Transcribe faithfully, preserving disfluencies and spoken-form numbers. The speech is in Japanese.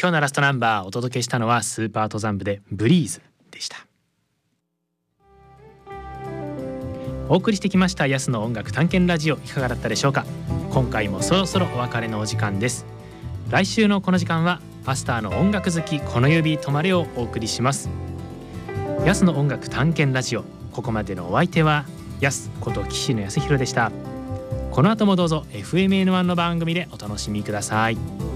今日のラストナンバーお届けしたのはスーパー登山部でブリーズでした。お送りしてきましたヤスの音楽探検ラジオ、いかがだったでしょうか。今回もそろそろお別れのお時間です。来週のこの時間はアスターの音楽好きこの指止まれをお送りします。ヤスの音楽探検ラジオ、ここまでのお相手はヤスこと岸野康弘でした。この後もどうぞ エフエムエヌワン の番組でお楽しみください。